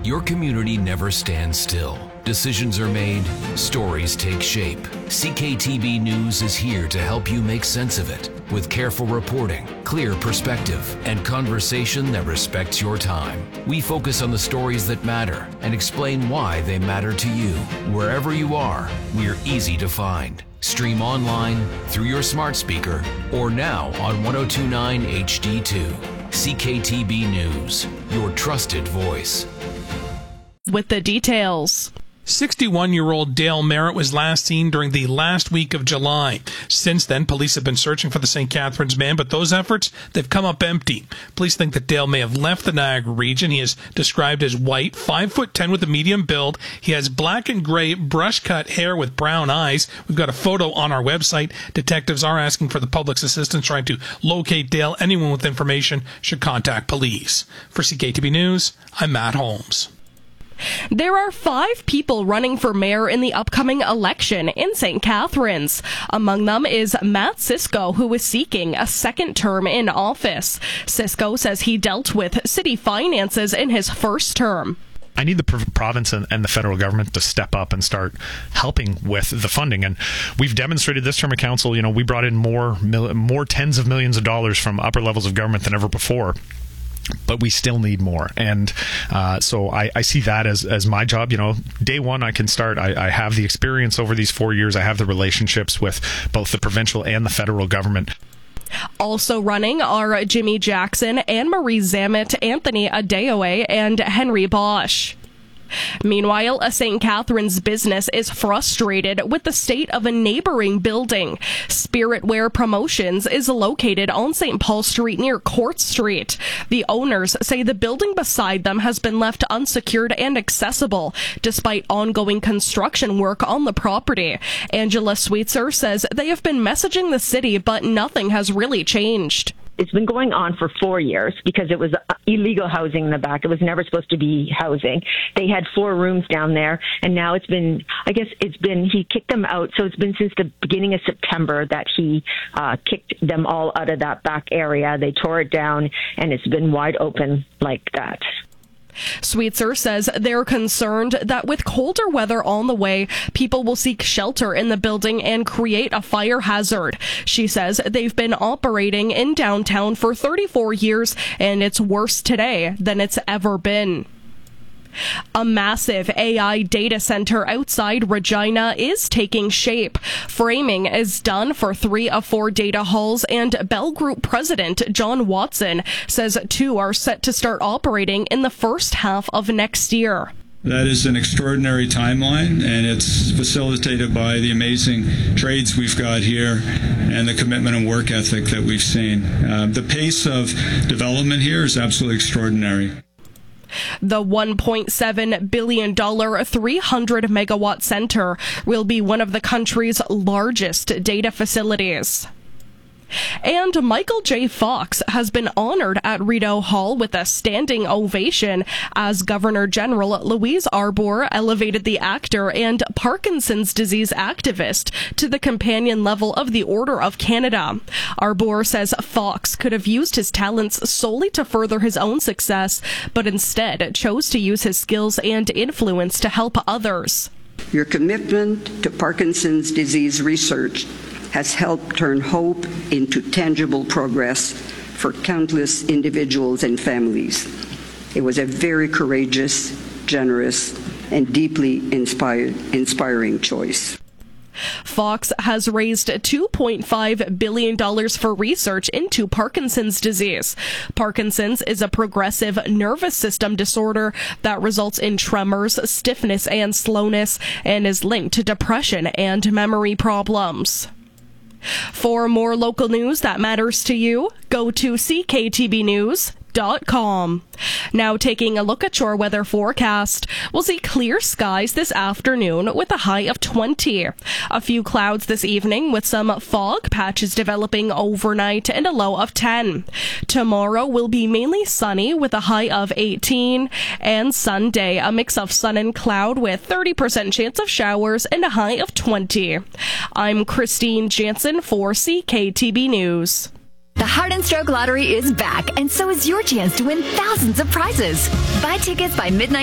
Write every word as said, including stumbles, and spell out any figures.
Your community never stands still. Decisions are made, stories take shape. C K T B News is here to help you make sense of it with careful reporting, clear perspective, and conversation that respects your time. We focus on the stories that matter and explain why they matter to you. Wherever you are, we're easy to find. Stream online, through your smart speaker, or now on one oh two point nine H D two. C K T B News, your trusted voice. With the details. sixty-one-year-old Dale Merritt was last seen during the last week of July. Since then, police have been searching for the Saint Catharines man, but those efforts, they've come up empty. Police think that Dale may have left the Niagara region. He is described as white, five foot ten with a medium build. He has black and gray brush-cut hair with brown eyes. We've got a photo on our website. Detectives are asking for the public's assistance trying to locate Dale. Anyone with information should contact police. For C K T B News, I'm Matt Holmes. There are five people running for mayor in the upcoming election in Saint Catharines. Among them is Matt Cisco, who is seeking a second term in office. Cisco says he dealt with city finances in his first term. I need the province and, and the federal government to step up and start helping with the funding. And we've demonstrated this term of council. You know, we brought in more, more tens of millions of dollars from upper levels of government than ever before. But we still need more. And uh, so I, I see that as, as my job. You know, day one I can start. I, I have the experience over these four years. I have the relationships with both the provincial and the federal government. Also running are Jimmy Jackson, Anne-Marie Zammit, Anthony Adeoye, and Henry Bosch. Meanwhile, a Saint Catharines business is frustrated with the state of a neighboring building. Spirit Wear Promotions is located on Saint Paul Street near Court Street. The owners say the building beside them has been left unsecured and accessible, despite ongoing construction work on the property. Angela Sweetser says they have been messaging the city, but nothing has really changed. It's been going on for four years because it was illegal housing in the back. It was never supposed to be housing. They had four rooms down there, and now it's been, I guess it's been, he kicked them out. So it's been since the beginning of September that he uh, kicked them all out of that back area. They tore it down, and it's been wide open like that. Sweetser says they're concerned that with colder weather on the way, people will seek shelter in the building and create a fire hazard. She says they've been operating in downtown for thirty-four years, and it's worse today than it's ever been. A massive A I data center outside Regina is taking shape. Framing is done for three of four data halls, and Bell Group president John Watson says two are set to start operating in the first half of next year. That is an extraordinary timeline, and it's facilitated by the amazing trades we've got here and the commitment and work ethic that we've seen. Uh, the pace of development here is absolutely extraordinary. The one point seven billion dollars three hundred megawatt center will be one of the country's largest data facilities. And Michael J. Fox has been honored at Rideau Hall with a standing ovation as Governor General Louise Arbour elevated the actor and Parkinson's disease activist to the companion level of the Order of Canada. Arbour says Fox could have used his talents solely to further his own success, but instead chose to use his skills and influence to help others. Your commitment to Parkinson's disease research has helped turn hope into tangible progress for countless individuals and families. It was a very courageous, generous, and deeply inspired, inspiring choice. Fox has raised two point five billion dollars for research into Parkinson's disease. Parkinson's is a progressive nervous system disorder that results in tremors, stiffness, and slowness, and is linked to depression and memory problems. For more local news that matters to you, go to C K T B news dot com. Now taking a look at your weather forecast, we'll see clear skies this afternoon with a high of twenty. A few clouds this evening with some fog patches developing overnight and a low of ten. Tomorrow will be mainly sunny with a high of eighteen, and Sunday a mix of sun and cloud with thirty percent chance of showers and a high of twenty. I'm Christine Jansen for C K T B News. The Heart and Stroke Lottery is back, and so is your chance to win thousands of prizes. Buy tickets by midnight